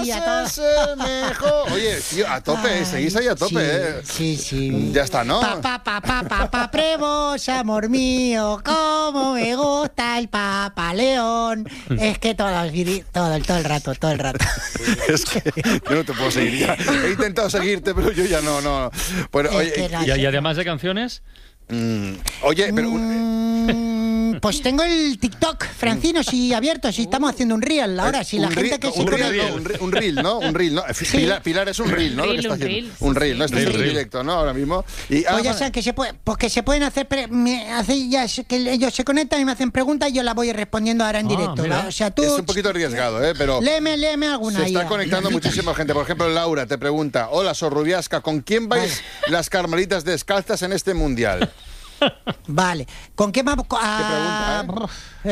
ahí a todos. Es el mejor. Oye, tío, a tope, seguís ahí a tope, Sí. Ya está, ¿no? Papá Prevos, amor mío, cómo me gusta el Papa León. Es que todo el rato. Es que yo no te puedo seguir ya. He intentado seguirte, pero yo ya no. Bueno, oye, y además de canciones... Oye, pero... Pues tengo el TikTok, Francino, si abierto, si estamos haciendo un reel ahora, si la gente que se pone... Un reel, ¿no? Sí. Pilar es un reel, ¿no? Un reel, ¿no? Está en directo, ¿no? Ahora mismo. Y, pues ya saben que se pueden hacer que ellos se conectan y me hacen preguntas y yo las voy respondiendo ahora en directo. O sea, tú... Es un poquito arriesgado, pero... Léeme alguna. Se está conectando muchísima gente. Por ejemplo, Laura te pregunta: hola, Sorrubiasca, ¿con quién vais las Carmelitas descalzas en este mundial? Vale. ¿Con qué vamos? ¿Qué pregunta,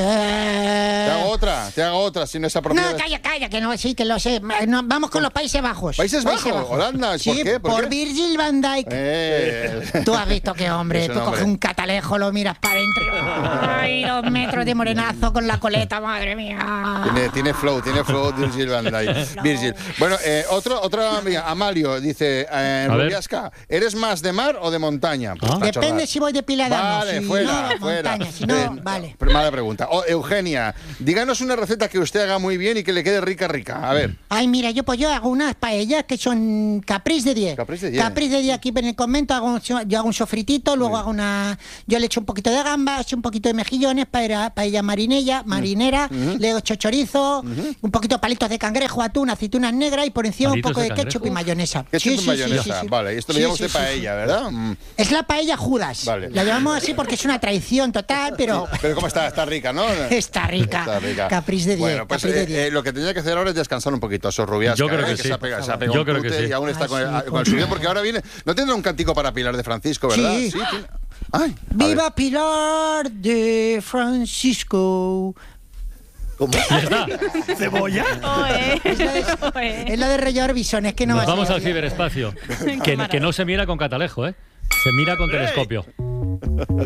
Te hago otra, si no es apropiado. No, calla, que no, sí, que lo sé. No, vamos con los Países Bajos. ¿Países Bajos? Holanda, ¿por sí, qué? ¿Por Virgil van Dijk. Tú has visto qué hombre, tú coges un catalejo, lo miras para adentro. Ay, 2 metros de morenazo con la coleta, madre mía. Tiene flow Virgil van Dijk. Virgil. Bueno, otra amiga, Amalio, dice, Rubiasca, ¿eres más de mar o de montaña? Pues depende si voy depilada. Vale, si fuera. Montaña, si no, vale. Mala pregunta. Eugenia, díganos una receta que usted haga muy bien y que le quede rica. A ver. Ay, mira, yo hago unas paellas que son Caprice de 10. Caprice de 10. Caprice de 10 aquí en el convento, yo hago un sofritito, luego yo le echo un poquito de gambas, un poquito de mejillones, paella marinera, le echo chorizo, un poquito de palitos de cangrejo, atún, aceitunas negras y por encima un poco de ketchup y mayonesa. Ketchup y mayonesa, vale. Y esto lo llamamos de paella, ¿verdad? Es la paella Judas. Vale. La llamamos así porque es una traición total, pero... Pero ¿cómo está? Está rica, ¿no? Está rica. Caprice de 10. Bueno, pues lo que tenía que hacer ahora es descansar un poquito a Sorrubiasca. Yo creo que sí. Se ha pegado Yo creo que sí. Y aún está con el suyo, porque ahora viene... No tendrá un cantico para Pilar de Francisco, ¿verdad? Sí. Ay, ¡Viva Pilar de Francisco! ¿Cómo? ¿Cebolla? Es la de Rey Orbison, es que no Nos va a vamos ser. al ciberespacio. Que no se mira con catalejo, Se mira con telescopio.